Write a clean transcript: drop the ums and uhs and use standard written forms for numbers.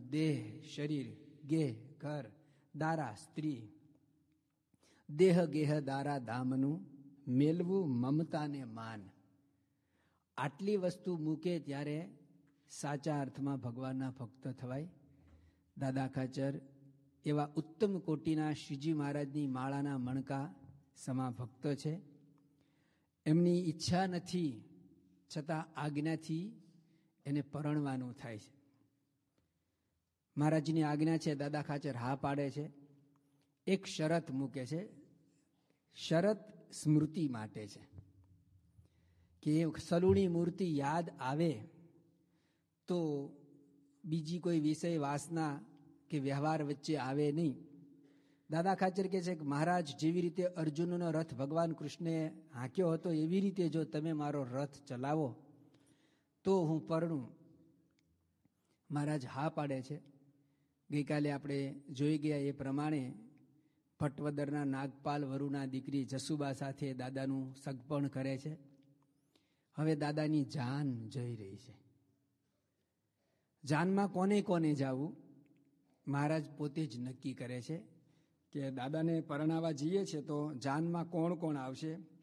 દેહ શરીર, ગેહ ઘર, દારા સ્ત્રી, દેહ ગેહ દારા ધામનું, મેલવું મમતા ને માન. આટલી વસ્તુ મૂકે ત્યારે સાચા અર્થમાં ભગવાનના ભક્ત થવાય. દાદા ખાચર એવા ઉત્તમ કોટીના શ્રીજી મહારાજની માળાના મણકા સમા ભક્ત છે. એમની ઈચ્છા નથી છતાં આજ્ઞાથી એને પરણવાનું થાય છે. મહારાજની આજ્ઞા છે, દાદા ખાચર હા પાડે છે. એક શરત મૂકે છે. શરત સ્મૃતિ માટે છે કે સલુણી મૂર્તિ યાદ આવે તો બીજી કોઈ વિષય વાસના કે વ્યવહાર વચ્ચે આવે નહીં. દાદા ખાચર કહે છે કે મહારાજ જેવી રીતે અર્જુનનો રથ ભગવાન કૃષ્ણે હાંક્યો હતો એવી રીતે જો તમે મારો રથ ચલાવો તો હું પરણું. મહારાજ હા પાડે છે. ગઈકાલે આપણે જોઈ ગયા એ પ્રમાણે ભટવદરના નાગપાલ વરુના દીકરી જસુબા સાથે દાદાનું સગપણ કરે છે. હવે દાદાની જાન જઈ રહી છે. જાનમાં કોને કોને જવું મહારાજ પોતે જ નક્કી કરે છે કે દાદાને પરણાવવા જઈએ છે તો જાનમાં કોણ કોણ આવશે.